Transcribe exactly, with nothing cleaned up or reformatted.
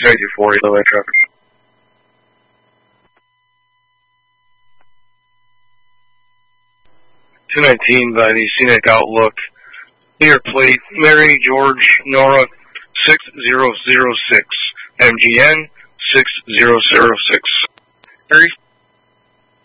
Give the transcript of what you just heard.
Thank you for low air traffic. two nineteen by the Scenic Outlook. Clear plate, Mary George Nora six zero zero six, M G N six zero zero six. Mary